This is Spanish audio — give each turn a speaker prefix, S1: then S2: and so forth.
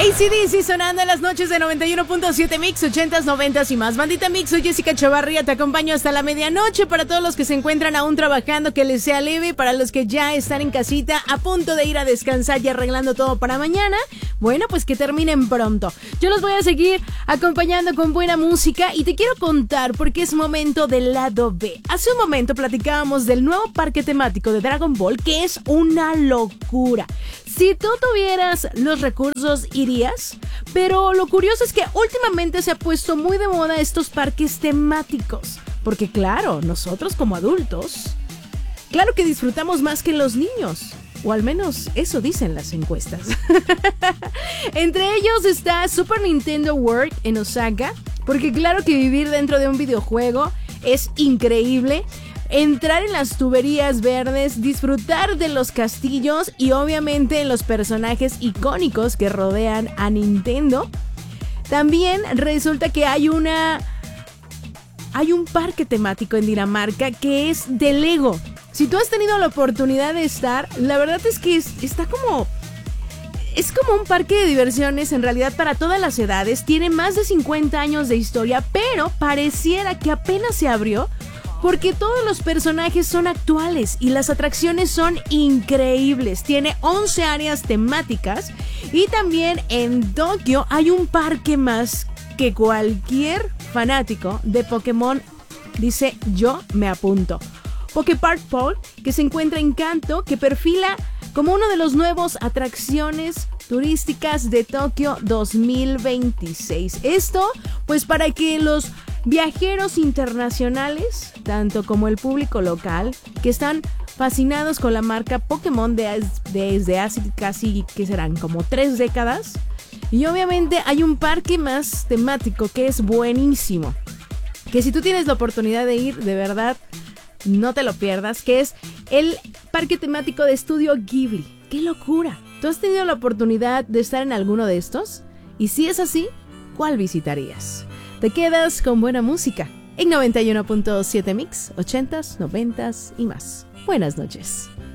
S1: AC/DC sonando en las noches de 91.7 Mix, 80s, 90s y más. Bandita Mix, soy Jessica Chavarría, te acompaño hasta la medianoche. Para todos los que se encuentran aún trabajando, que les sea leve. Para los que ya están en casita, a punto de ir a descansar y arreglando todo para mañana, bueno, pues que terminen pronto. Yo los voy a seguir acompañando con buena música y te quiero contar porque es momento del lado B. Hace un momento platicábamos del nuevo parque temático de Dragon Ball, que es una locura. Si tú tuvieras los recursos, irías. Pero lo curioso es que últimamente se ha puesto muy de moda estos parques temáticos. Porque claro, nosotros como adultos, claro que disfrutamos más que los niños. O al menos eso dicen las encuestas. Entre ellos está Super Nintendo World en Osaka. Porque claro que vivir dentro de un videojuego es increíble. Entrar en las tuberías verdes, disfrutar de los castillos y obviamente los personajes icónicos que rodean a Nintendo. También resulta que hay un parque temático en Dinamarca que es de Lego. Si tú has tenido la oportunidad de estar, la verdad es que está como... Es como un parque de diversiones en realidad para todas las edades. Tiene más de 50 años de historia, pero pareciera que apenas se abrió porque todos los personajes son actuales y las atracciones son increíbles. Tiene 11 áreas temáticas y también en Tokio hay un parque más que cualquier fanático de Pokémon dice yo me apunto. Poképark Paul, que se encuentra en Kanto, que perfila como uno de los nuevos atracciones turísticas de Tokio 2026. Esto pues para que los viajeros internacionales, tanto como el público local, que están fascinados con la marca Pokémon desde hace casi, ¿qué serán? Como 3 décadas. Y obviamente hay un parque más temático que es buenísimo. Que si tú tienes la oportunidad de ir, de verdad, no te lo pierdas, que es el parque temático de Estudio Ghibli. ¡Qué locura! ¿Tú has tenido la oportunidad de estar en alguno de estos? Y si es así, ¿cuál visitarías? Te quedas con buena música en 91.7 Mix, 80s, 90s y más. Buenas noches.